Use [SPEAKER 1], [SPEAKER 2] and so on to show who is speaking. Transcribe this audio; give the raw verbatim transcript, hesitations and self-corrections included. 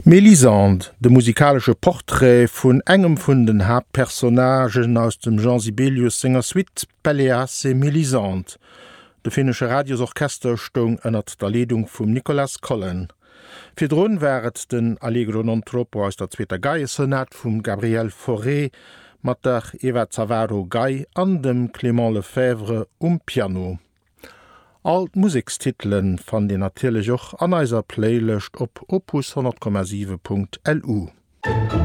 [SPEAKER 1] Melisande, de musikalsche Porträt vun engem vun den Hauptpersonagen aus dem Jean Sibelius Singer Suite Pelléas et Mélisande. De finnesche Radiosorchester stung ënnert der Leadung vum Nicolas Collen. Fir Drun wäret den Allegro non troppo aus der Zweiter Geiersenat vum Gabriel Fauré mat der Eva Zavaro Gay an dem Clément Lefebvre um Piano. Alt Musikstitlen fan de natierlech och an eiser Playlist op opus honderd Komma sieben Punkt L U.